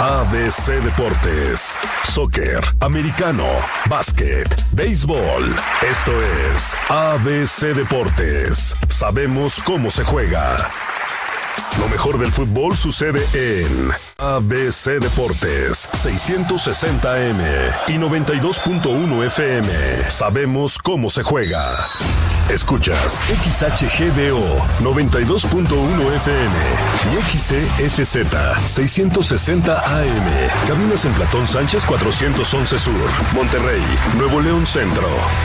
ABC Deportes, soccer, americano, básquet, béisbol. Esto es ABC Deportes. Sabemos cómo se juega. Lo mejor del fútbol sucede en ABC Deportes, 660M y 92.1 FM. Sabemos cómo se juega. Escuchas XHGDO 92.1 FM y XCSZ 660 AM. Cabinas en Platón Sánchez 411 Sur, Monterrey, Nuevo León Centro.